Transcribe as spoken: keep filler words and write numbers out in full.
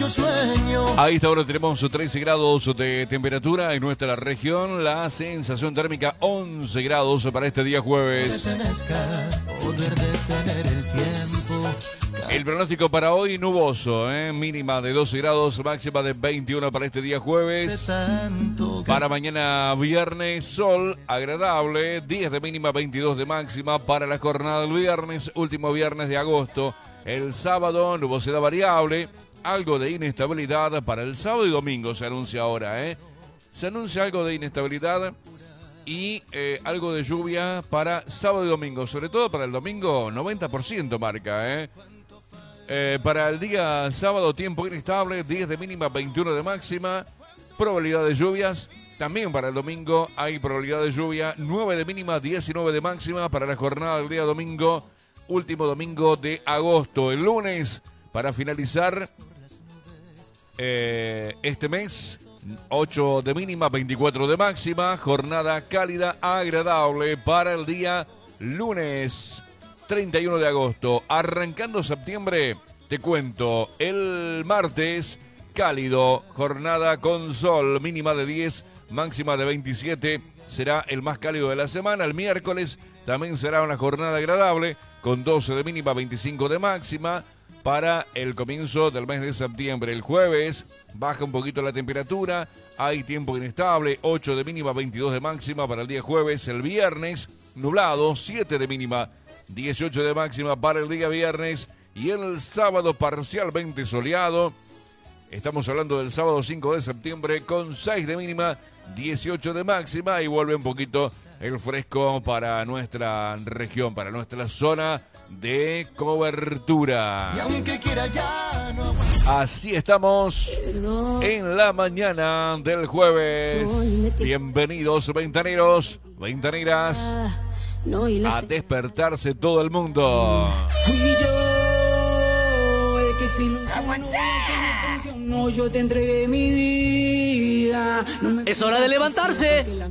yo sueño. Ahí está, ahora tenemos trece grados de temperatura en nuestra región. La sensación térmica once grados para este día jueves. Poder detener el tiempo. El pronóstico para hoy nuboso, ¿eh? Mínima de doce grados, máxima de veintiuno para este día jueves. Para mañana viernes, sol agradable, diez de mínima, veintidós de máxima para la jornada del viernes, último viernes de agosto. El sábado, nubosidad variable, algo de inestabilidad para el sábado y domingo se anuncia ahora, ¿eh? Se anuncia algo de inestabilidad y eh, algo de lluvia para sábado y domingo, sobre todo para el domingo, noventa por ciento marca, ¿eh? Eh, para el día sábado, tiempo inestable, diez de mínima, veintiuno de máxima, probabilidad de lluvias. También para el domingo hay probabilidad de lluvia, nueve de mínima, diecinueve de máxima para la jornada del día domingo, último domingo de agosto. El lunes, para finalizar eh, este mes, ocho de mínima, veinticuatro de máxima, jornada cálida, agradable para el día lunes treinta y uno de agosto. Arrancando septiembre, te cuento, el martes cálido, jornada con sol, mínima de diez, máxima de veintisiete, será el más cálido de la semana. El miércoles también será una jornada agradable, con doce de mínima, veinticinco de máxima, para el comienzo del mes de septiembre. El jueves baja un poquito la temperatura, hay tiempo inestable, ocho de mínima, veintidós de máxima para el día jueves. El viernes, nublado, siete de mínima, dieciocho de máxima para el día viernes. Y el sábado parcialmente soleado. Estamos hablando del sábado cinco de septiembre con seis de mínima, dieciocho de máxima, y vuelve un poquito el fresco para nuestra región, para nuestra zona de cobertura. Y aunque quiera ya no... Así estamos en la mañana del jueves. Bienvenidos ventaneros, ventaneras, a despertarse todo el mundo. Fui yo el que se ilusionó, que me funcionó, yo te entregué mi vida. No me ¡Es hora de levantarse!